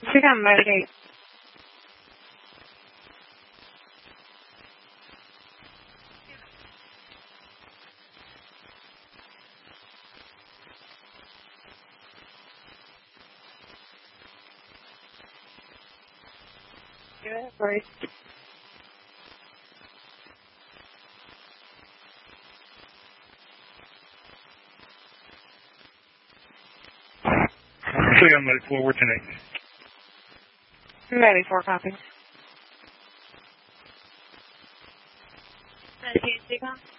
Check out Medicaid. Yeah, right. Click on Medical. What's your name? Medicaid 4 copies. Medicaid, take on.